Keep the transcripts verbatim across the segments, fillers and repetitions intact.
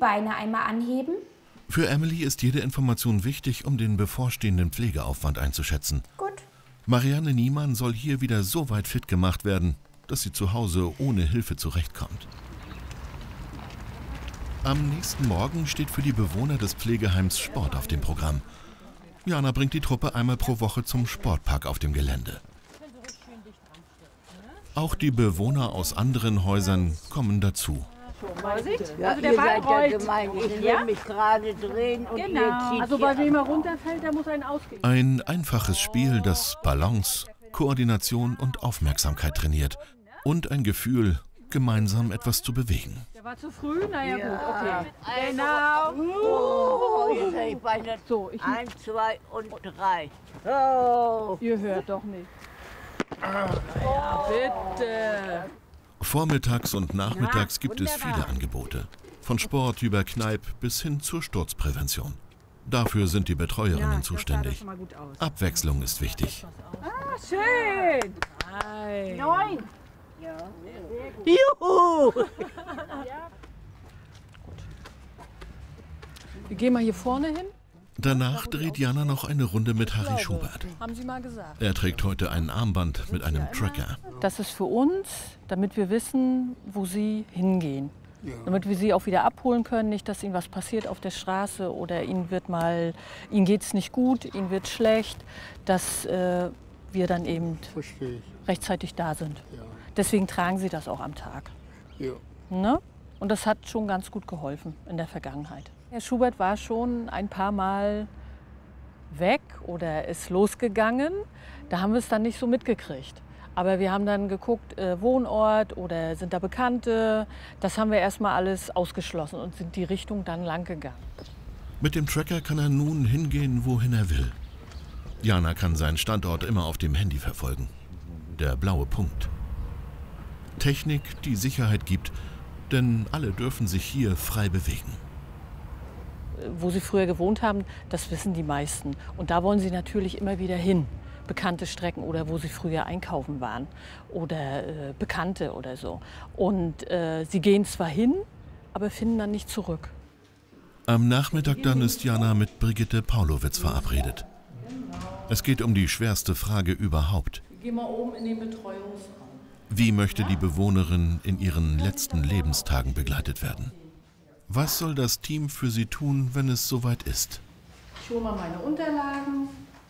Beine einmal anheben. Für Emily ist jede Information wichtig, um den bevorstehenden Pflegeaufwand einzuschätzen. Gut. Marianne Niemann soll hier wieder so weit fit gemacht werden, dass sie zu Hause ohne Hilfe zurechtkommt. Am nächsten Morgen steht für die Bewohner des Pflegeheims Sport auf dem Programm. Jana bringt die Truppe einmal pro Woche zum Sportpark auf dem Gelände. Auch die Bewohner aus anderen Häusern kommen dazu. Vorsicht, ja, also der Ball rollt. Ja gemein. Ich will ja? mich gerade drehen und genau. Also bei wem er runterfällt, der muss einen ausgehen. Ein einfaches Spiel, das Balance, Koordination und Aufmerksamkeit trainiert. Und ein Gefühl, gemeinsam etwas zu bewegen. Der war zu früh? Naja ja. gut, okay. Genau. Oh, jetzt ich meine so, ich eins, zwei und drei. Oh. Ihr hört doch nicht. Ja, bitte. Vormittags und nachmittags gibt es viele Angebote. Von Sport über Kneipp bis hin zur Sturzprävention. Dafür sind die Betreuerinnen ja, zuständig. Abwechslung ist wichtig. Ah, schön! Neun! Ja. Juhu! Wir gehen mal hier vorne hin. Danach dreht Jana noch eine Runde mit Harry Schubert. Haben Sie mal gesagt. Er trägt heute ein Armband mit einem Tracker. Das ist für uns, damit wir wissen, wo Sie hingehen. Ja. Damit wir Sie auch wieder abholen können, nicht, dass Ihnen was passiert auf der Straße oder Ihnen wird mal, Ihnen geht es nicht gut, Ihnen wird schlecht, dass äh, wir dann eben rechtzeitig da sind. Ja. Deswegen tragen Sie das auch am Tag. Ja. Ne? Und das hat schon ganz gut geholfen in der Vergangenheit. Herr Schubert war schon ein paar Mal weg oder ist losgegangen. Da haben wir es dann nicht so mitgekriegt. Aber wir haben dann geguckt, äh, Wohnort oder sind da Bekannte. Das haben wir erstmal alles ausgeschlossen und sind die Richtung dann lang gegangen. Mit dem Tracker kann er nun hingehen, wohin er will. Jana kann seinen Standort immer auf dem Handy verfolgen. Der blaue Punkt. Technik, die Sicherheit gibt, denn alle dürfen sich hier frei bewegen. Wo Sie früher gewohnt haben, das wissen die meisten. Und da wollen Sie natürlich immer wieder hin. Bekannte Strecken oder wo Sie früher einkaufen waren oder äh, Bekannte oder so. Und äh, Sie gehen zwar hin, aber finden dann nicht zurück. Am Nachmittag dann ist Jana mit Brigitte Paulowitz verabredet. Es geht um die schwerste Frage überhaupt. Geh mal oben in den Betreuungsraum. Wie möchte die Bewohnerin in ihren letzten Lebenstagen begleitet werden? Was soll das Team für sie tun, wenn es soweit ist? Ich hole mal meine Unterlagen.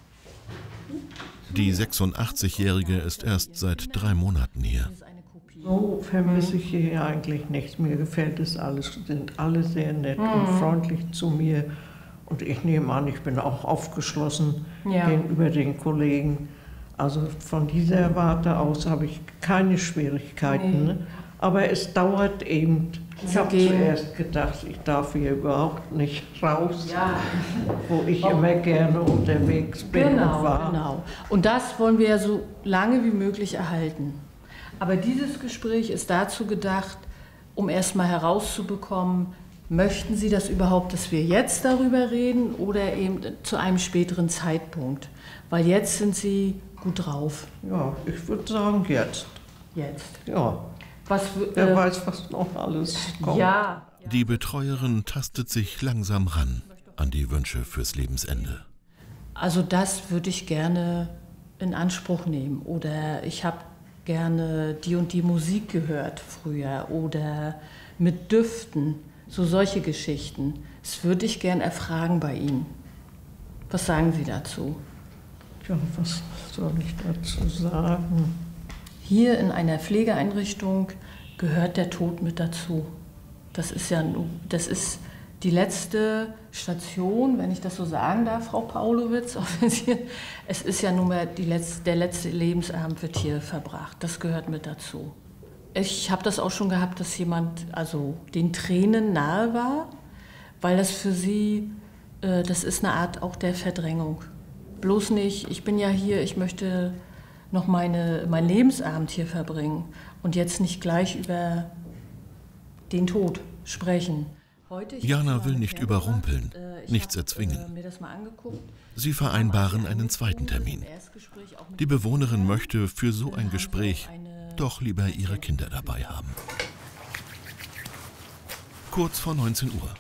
Die sechsundachtzigjährige ist erst seit drei Monaten hier. So vermisse ich hier eigentlich nichts. Mir gefällt es alles, sind alle sehr nett mhm. und freundlich zu mir. Und ich nehme an, ich bin auch aufgeschlossen ja. gegenüber den Kollegen. Also von dieser Warte aus habe ich keine Schwierigkeiten. Nee. Aber es dauert eben. Ich habe zuerst gedacht, ich darf hier überhaupt nicht raus, ja. wo ich oh. immer gerne unterwegs bin genau, und war. Genau. Und das wollen wir ja so lange wie möglich erhalten. Aber dieses Gespräch ist dazu gedacht, um erstmal herauszubekommen, möchten Sie das überhaupt, dass wir jetzt darüber reden oder eben zu einem späteren Zeitpunkt? Weil jetzt sind Sie gut drauf. Ja, ich würde sagen jetzt. Jetzt? Ja. Was, Wer äh, weiß, was noch alles kommt. Ja. Die Betreuerin tastet sich langsam ran an die Wünsche fürs Lebensende. Also das würde ich gerne in Anspruch nehmen. Oder ich habe gerne die und die Musik gehört früher. Oder mit Düften, so solche Geschichten. Das würde ich gerne erfragen bei Ihnen. Was sagen Sie dazu? Ja, was soll ich dazu sagen? Hier in einer Pflegeeinrichtung gehört der Tod mit dazu. Das ist ja das ist die letzte Station, wenn ich das so sagen darf, Frau Paulowitz. Es ist ja nun mal die letzte, der letzte Lebensabend wird hier verbracht. Das gehört mit dazu. Ich habe das auch schon gehabt, dass jemand also den Tränen nahe war, weil das für sie, äh, das ist eine Art auch der Verdrängung. Bloß nicht, ich bin ja hier, ich möchte noch meine, mein Lebensabend hier verbringen und jetzt nicht gleich über den Tod sprechen. Heute, Jana will nicht überrumpeln, äh, nichts hab, erzwingen. Äh, mir das mal angeguckt. Sie vereinbaren einen zweiten Termin. Die Bewohnerin möchte für so ein Gespräch doch lieber ihre Kinder dabei haben. Kurz vor neunzehn Uhr.